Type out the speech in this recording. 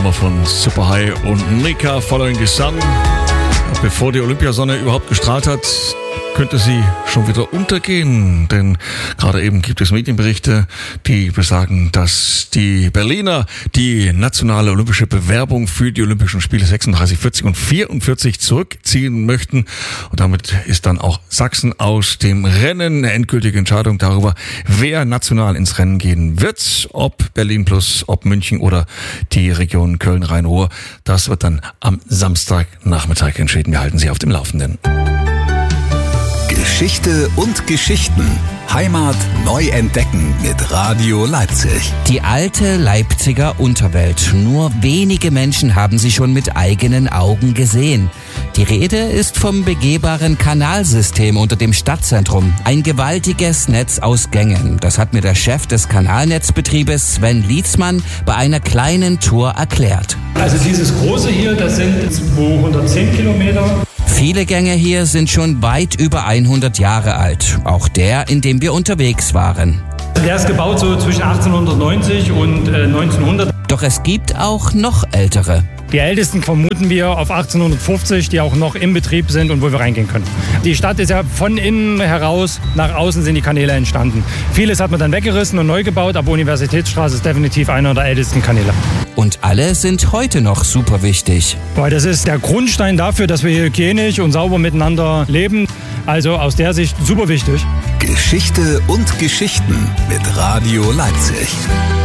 Nummer von Super High und Nika, Following the Sun. Bevor die Olympiasonne überhaupt gestrahlt hat, könnte sie schon wieder untergehen. Denn gerade eben gibt es Medienberichte, die besagen, dass die Berliner die nationale olympische Bewerbung für die Olympischen Spiele 36, 40 und 44 zurückziehen möchten. Und damit ist dann auch Sachsen aus dem Rennen. Eine endgültige Entscheidung darüber, wer national ins Rennen gehen wird. Ob Berlin plus, ob München oder die Region Köln-Rhein-Ruhr. Das wird dann am Samstagnachmittag entschieden. Wir halten Sie auf dem Laufenden. Geschichte und Geschichten. Heimat neu entdecken mit Radio Leipzig. Die alte Leipziger Unterwelt. Nur wenige Menschen haben sie schon mit eigenen Augen gesehen. Die Rede ist vom begehbaren Kanalsystem unter dem Stadtzentrum. Ein gewaltiges Netz aus Gängen. Das hat mir der Chef des Kanalnetzbetriebes Sven Lietzmann bei einer kleinen Tour erklärt. Also dieses große hier, das sind 210 Kilometer. Viele Gänge hier sind schon weit über 100 Jahre alt. Auch der, in dem wir unterwegs waren. Der ist gebaut so zwischen 1890 und 1900. Doch es gibt auch noch ältere. Die ältesten vermuten wir auf 1850, die auch noch im Betrieb sind und wo wir reingehen können. Die Stadt ist ja von innen heraus, nach außen sind die Kanäle entstanden. Vieles hat man dann weggerissen und neu gebaut, aber Universitätsstraße ist definitiv einer der ältesten Kanäle. Und alle sind heute noch super wichtig. Weil das ist der Grundstein dafür, dass wir hygienisch und sauber miteinander leben. Also aus der Sicht super wichtig. Geschichte und Geschichten mit Radio Leipzig.